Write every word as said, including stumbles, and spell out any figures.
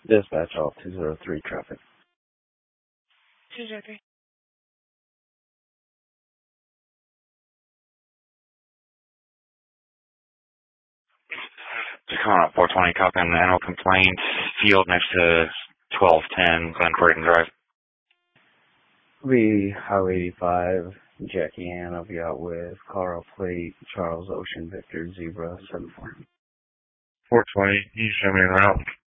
Dispatch off two zero three traffic. two zero three. Just calling up four twenty, copy on the animal complaint field next to twelve ten Glen Croydon Drive. We Highway eighty-five, Jackie Ann, I'll be out with Carl Plate, Charles Ocean Victor Zebra seven four. four twenty, you show me around.